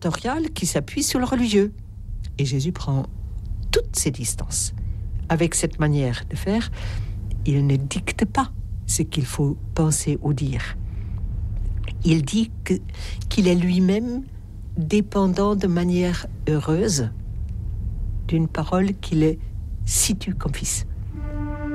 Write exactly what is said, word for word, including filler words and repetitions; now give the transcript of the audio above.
dictatorial qui s'appuie sur le religieux. Et Jésus prend toutes ses distances. Avec cette manière de faire, il ne dicte pas ce qu'il faut penser ou dire. Il dit que, qu'il est lui-même dépendant de manière heureuse d'une parole qui le situe comme fils.